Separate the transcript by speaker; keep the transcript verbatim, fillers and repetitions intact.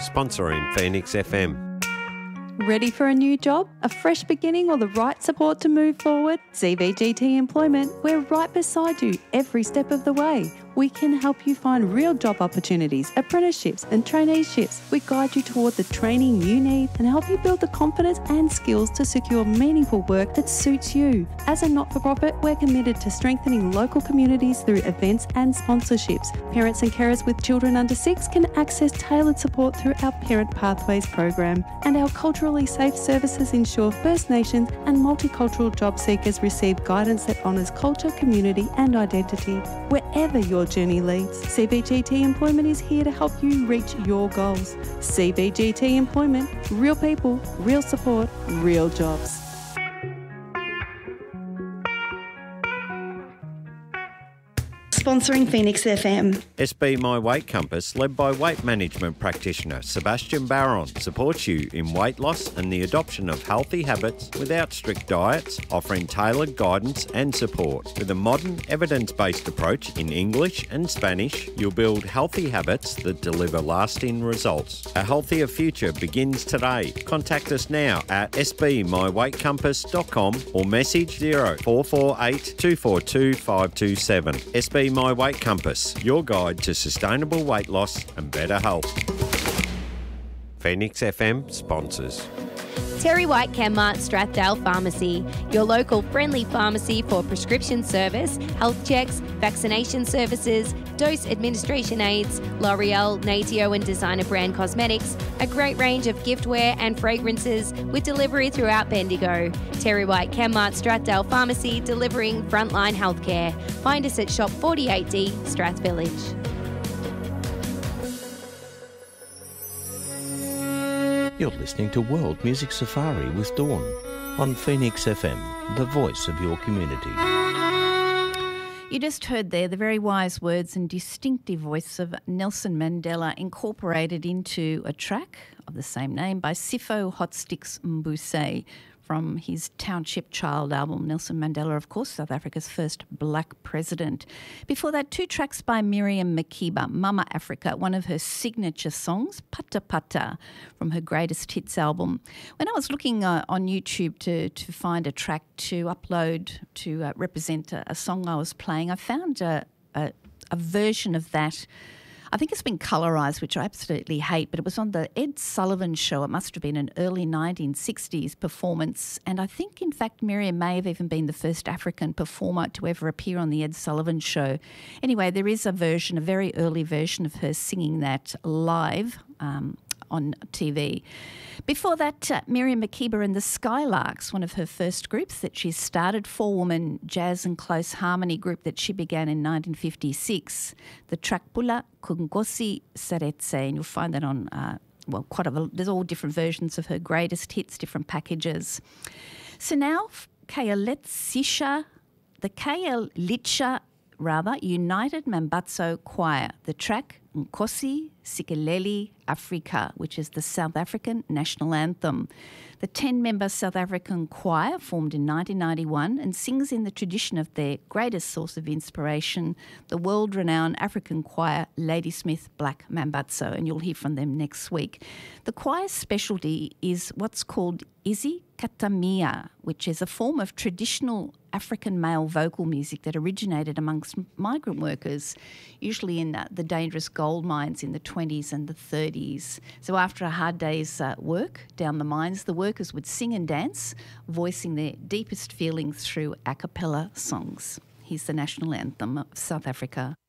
Speaker 1: sponsoring Phoenix F M.
Speaker 2: Ready for a new job, a fresh beginning or the right support to move forward? C V G T Employment, we're right beside you every step of the way. We can help you find real job opportunities, apprenticeships and traineeships. We guide you toward the training you need and help you build the confidence and skills to secure meaningful work that suits you. As a not-for-profit, we're committed to strengthening local communities through events and sponsorships. Parents and carers with children under six can access tailored support through our Parent Pathways program, and our culturally safe services ensure First Nations and multicultural job seekers receive guidance that honours culture, community and identity. Wherever your journey leads, C V G T Employment is here to help you reach your goals. C V G T Employment, real people, real support, real jobs. Sponsoring Phoenix F M.
Speaker 1: S B My Weight Compass, led by weight management practitioner Sebastian Barron, supports you in weight loss and the adoption of healthy habits without strict diets, offering tailored guidance and support. With a modern, evidence-based approach in English and Spanish, you'll build healthy habits that deliver lasting results. A healthier future begins today. Contact us now at s b my weight compass dot com or message zero four four eight two four two five two seven. S B My Weight Compass, your guide to sustainable weight loss and better health. Phoenix F M sponsors.
Speaker 3: Terry White Chemmart Strathdale Pharmacy, your local friendly pharmacy for prescription service, health checks, vaccination services, dose administration aids, L'Oreal, Natio and designer brand cosmetics, a great range of giftware and fragrances with delivery throughout Bendigo. Terry White Chemmart Strathdale Pharmacy, delivering frontline healthcare. Find us at Shop forty-eight D, Strath Village.
Speaker 4: You're listening to World Music Safari with Dawn on Phoenix F M, the voice of your community.
Speaker 5: You just heard there the very wise words and distinctive voice of Nelson Mandela incorporated into a track of the same name by Sipho Hotsticks Mbuse from his Township Child album. Nelson Mandela, of course, South Africa's first black president. Before that, two tracks by Miriam Makeba, Mama Africa, one of her signature songs, Pata Pata, from her greatest hits album. When I was looking uh, on YouTube to, to find a track to upload to uh, represent a, a song I was playing, I found a, a, a version of that. I think it's been colorised, which I absolutely hate, but it was on the Ed Sullivan Show. It must have been an early nineteen sixties performance. And I think, in fact, Miriam may have even been the first African performer to ever appear on the Ed Sullivan Show. Anyway, there is a version, a very early version of her singing that live um, on T V. Before that, uh, Miriam Makeba and the Skylarks, one of her first groups that she started, four-woman jazz and close harmony group that she began in nineteen fifty-six. The track Pula Kungosi Saretse, and you'll find that on, uh, well, quite a, there's all different versions of her greatest hits, different packages. So now, Kayaletsisha, the Kayalitsha, rather, United Mambatso Choir, the track Nkosi Sikeleli Afrika, which is the South African national anthem. The ten-member South African choir formed in nineteen ninety-one and sings in the tradition of their greatest source of inspiration, the world-renowned African choir Ladysmith Black Mambatso, and you'll hear from them next week. The choir's specialty is what's called Izi Katamia, which is a form of traditional African male vocal music that originated amongst migrant workers, usually in uh, the dangerous gold mines in the twenties and the thirties. So after a hard day's uh, work down the mines, the workers would sing and dance, voicing their deepest feelings through a cappella songs. Here's the national anthem of South Africa.